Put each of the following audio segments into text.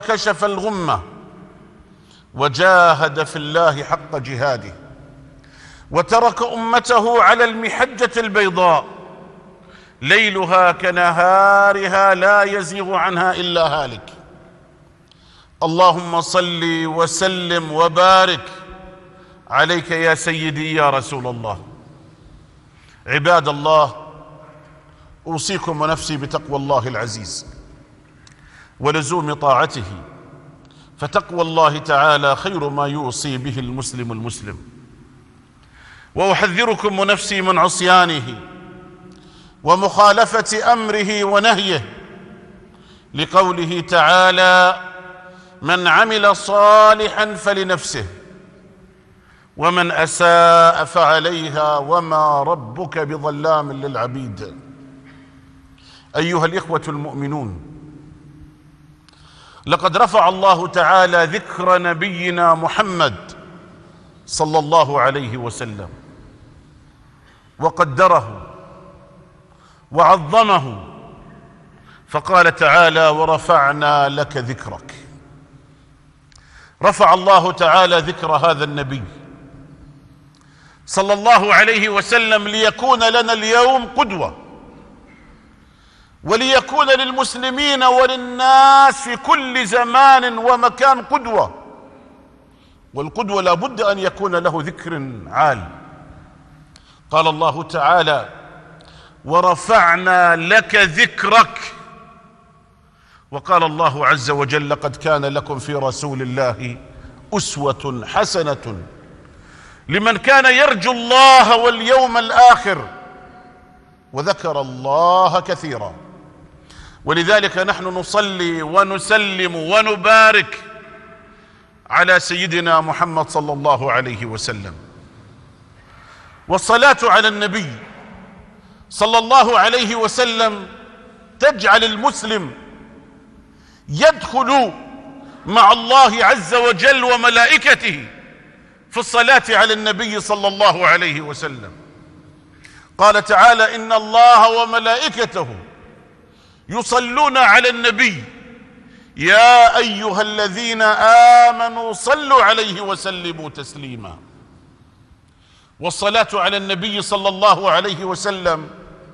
كشف الغمة وجاهد في الله حق جهاده وترك أمته على المحجة البيضاء ليلها كنهارها لا يزيغ عنها إلا هالك. اللهم صل وسلم وبارك عليك يا سيدي يا رسول الله. عباد الله، أوصيكم ونفسي بتقوى الله العزيز ولزوم طاعته، فتقوى الله تعالى خير ما يوصي به المسلم. وأحذركم ونفسي من عصيانه ومخالفة أمره ونهيه، لقوله تعالى: من عمل صالحا فلنفسه ومن أساء فعليها وما ربك بظلام للعبيد. أيها الإخوة المؤمنون، لقد رفع الله تعالى ذكر نبينا محمد صلى الله عليه وسلم وقدره وعظمه، فقال تعالى: ورفعنا لك ذكرك. رفع الله تعالى ذكر هذا النبي صلى الله عليه وسلم ليكون لنا اليوم قدوة، وليكون للمسلمين وللناس في كل زمان ومكان قدوة. والقدوة لا بد أن يكون له ذكر عال. قال الله تعالى: ورفعنا لك ذكرك. وقال الله عز وجل: لقد كان لكم في رسول الله أسوة حسنة لمن كان يرجو الله واليوم الآخر وذكر الله كثيرا. ولذلك نحن نصلي ونسلم ونبارك على سيدنا محمد صلى الله عليه وسلم. والصلاة على النبي صلى الله عليه وسلم تجعل المسلم يدخل مع الله عز وجل وملائكته في الصلاة على النبي صلى الله عليه وسلم. قال تعالى: إن الله وملائكته يصلون على النبي يا أيها الذين آمنوا صلوا عليه وسلموا تسليما. والصلاة على النبي صلى الله عليه وسلم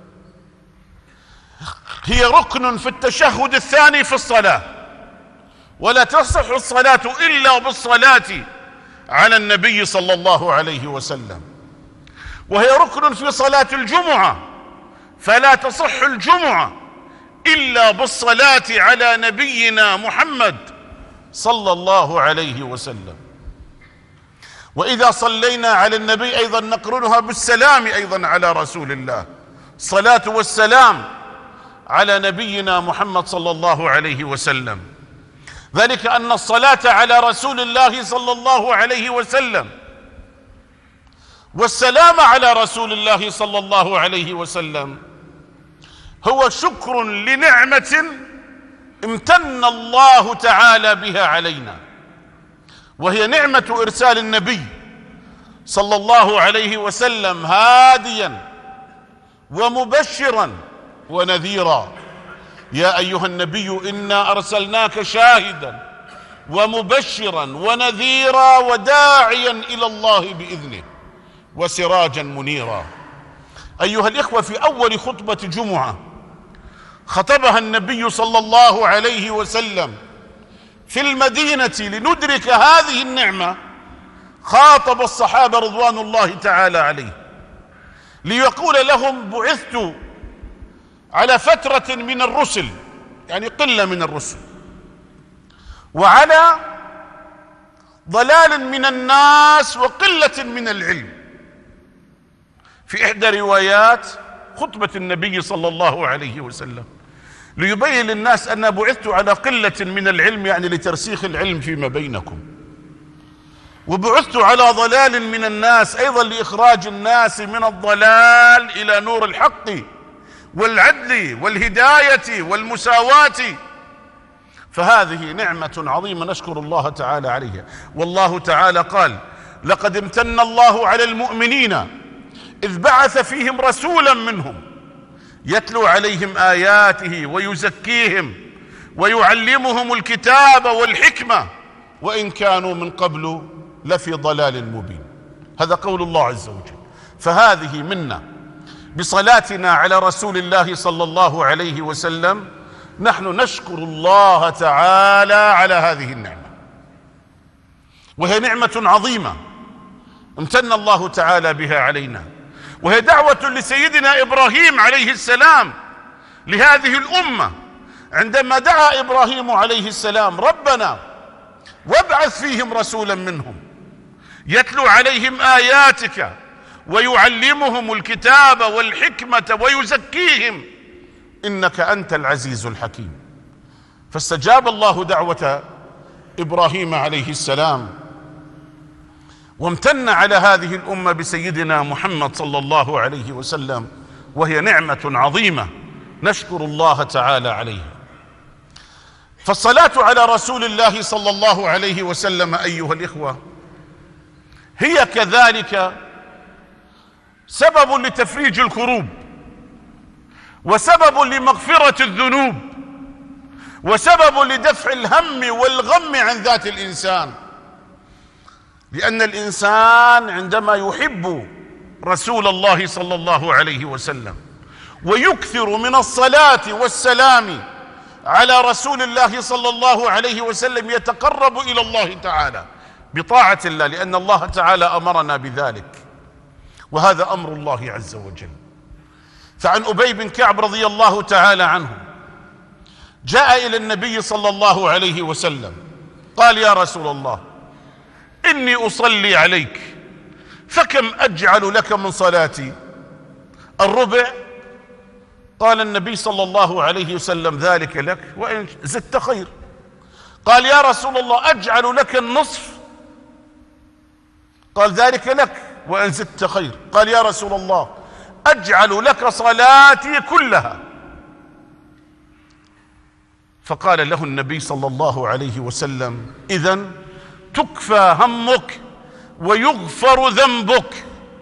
هي ركن في التشهد الثاني في الصلاة، ولا تصح الصلاة إلا بالصلاة على النبي صلى الله عليه وسلم. وهي ركن في صلاة الجمعة، فلا تصح الجمعة إلا بالصلاة على نبينا محمد صلى الله عليه وسلم. وإذا صلينا على النبي أيضا نقرنها بالسلام أيضا على رسول الله. صلاة والسلام على نبينا محمد صلى الله عليه وسلم. ذلك أن الصلاة على رسول الله صلى الله عليه وسلم والسلام على رسول الله صلى الله عليه وسلم هو شكر لنعمة امتن الله تعالى بها علينا، وهي نعمة إرسال النبي صلى الله عليه وسلم هاديا ومبشرا ونذيرا. يا أيها النبي إنا أرسلناك شاهدا ومبشرا ونذيرا وداعيا إلى الله بإذنه وسراجا منيرا. أيها الإخوة، في أول خطبة جمعة خطبها النبي صلى الله عليه وسلم في المدينة لندرك هذه النعمة، خاطب الصحابة رضوان الله تعالى عليه ليقول لهم: بعثت على فترة من الرسل، يعني قلة من الرسل، وعلى ضلال من الناس وقلة من العلم. في إحدى روايات خطبة النبي صلى الله عليه وسلم ليبين للناس أن بعثت على قلة من العلم، يعني لترسيخ العلم فيما بينكم، وبعثت على ضلال من الناس أيضا لإخراج الناس من الضلال إلى نور الحق والعدل والهداية والمساواة. فهذه نعمة عظيمة نشكر الله تعالى عليها. والله تعالى قال: لقد امتن الله على المؤمنين إذ بعث فيهم رسولا منهم يتلو عليهم آياته ويزكيهم ويعلمهم الكتاب والحكمة وإن كانوا من قبل لفي ضلال مبين. هذا قول الله عز وجل. فهذه منا بصلاتنا على رسول الله صلى الله عليه وسلم نحن نشكر الله تعالى على هذه النعمة، وهي نعمة عظيمة امتن الله تعالى بها علينا، وهي دعوة لسيدنا إبراهيم عليه السلام لهذه الأمة عندما دعا إبراهيم عليه السلام: ربنا وابعث فيهم رسولا منهم يتلو عليهم آياتك ويعلمهم الكتاب والحكمة ويزكيهم إنك أنت العزيز الحكيم. فاستجاب الله دعوة إبراهيم عليه السلام وامتن على هذه الأمة بسيدنا محمد صلى الله عليه وسلم، وهي نعمة عظيمة نشكر الله تعالى عليها. فالصلاة على رسول الله صلى الله عليه وسلم أيها الإخوة هي كذلك سبب لتفريج الكروب، وسبب لمغفرة الذنوب، وسبب لدفع الهم والغم عن ذات الإنسان. لأن الإنسان عندما يحب رسول الله صلى الله عليه وسلم ويكثر من الصلاة والسلام على رسول الله صلى الله عليه وسلم يتقرب إلى الله تعالى بطاعة الله، لأن الله تعالى أمرنا بذلك، وهذا أمر الله عز وجل. فعن أبي بن كعب رضي الله تعالى عنه جاء إلى النبي صلى الله عليه وسلم قال: يا رسول الله، إني أصلي عليك فكم أجعل لك من صلاتي؟ الربع؟ قال النبي صلى الله عليه وسلم: ذلك لك وإن زدت خير. قال: يا رسول الله، أجعل لك النصف؟ قال: ذلك لك وإن زدت خير. قال: يا رسول الله، أجعل لك صلاتي كلها. فقال له النبي صلى الله عليه وسلم: إذن تكفى همك ويغفر ذنبك.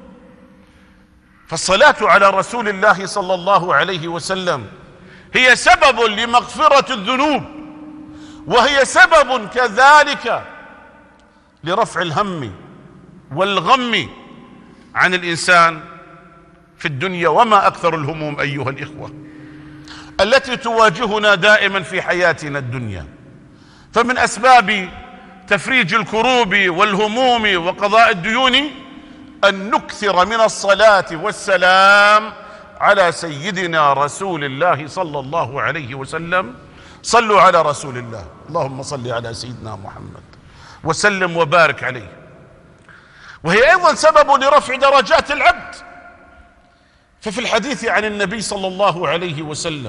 فالصلاة على رسول الله صلى الله عليه وسلم هي سبب لمغفرة الذنوب، وهي سبب كذلك لرفع الهم والغم عن الإنسان في الدنيا. وما أكثر الهموم أيها الإخوة التي تواجهنا دائما في حياتنا الدنيا. فمن أسباب تفريج الكروب والهموم وقضاء الديون أن نكثر من الصلاة والسلام على سيدنا رسول الله صلى الله عليه وسلم. صلوا على رسول الله، اللهم صل على سيدنا محمد وسلم وبارك عليه. وهي أيضا سبب لرفع درجات العبد. ففي الحديث عن النبي صلى الله عليه وسلم: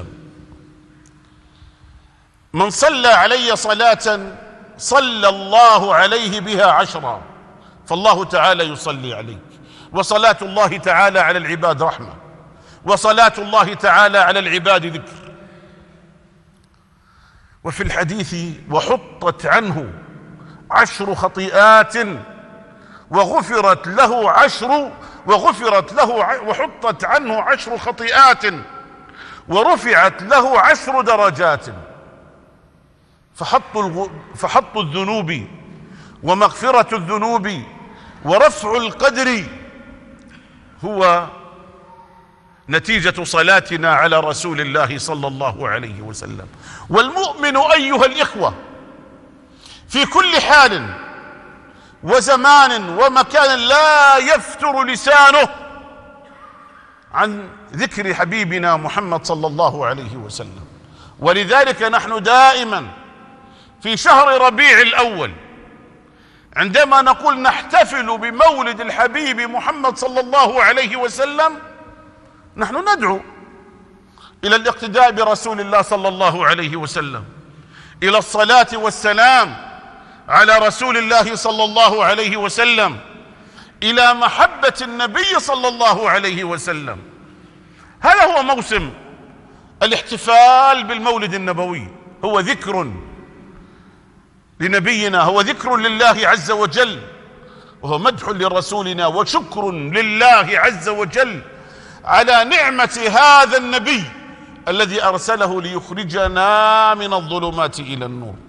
من صلى علي صلاة صلى الله عليه بها 10. فالله تعالى يصلي عليك، وصلاة الله تعالى على العباد رحمة، وصلاة الله تعالى على العباد ذكر. وفي الحديث: وحطت عنه 10 خطيئات وحطت عنه 10 خطيئات ورفعت له 10 درجات. فحط الذنوب ومغفرة الذنوب ورفع القدر هو نتيجة صلاتنا على رسول الله صلى الله عليه وسلم. والمؤمن أيها الإخوة في كل حال وزمان ومكان لا يفتر لسانه عن ذكر حبيبنا محمد صلى الله عليه وسلم. ولذلك نحن دائما في شهر ربيع الأول عندما نقول نحتفل بمولد الحبيب محمد صلى الله عليه وسلم نحن ندعو إلى الاقتداء برسول الله صلى الله عليه وسلم، إلى الصلاة والسلام على رسول الله صلى الله عليه وسلم، إلى محبة النبي صلى الله عليه وسلم. هذا هو موسم الاحتفال بالمولد النبوي، هو ذكر لنبينا، هو ذكر لله عز وجل، وهو مدح لرسولنا وشكر لله عز وجل على نعمة هذا النبي الذي أرسله ليخرجنا من الظلمات إلى النور.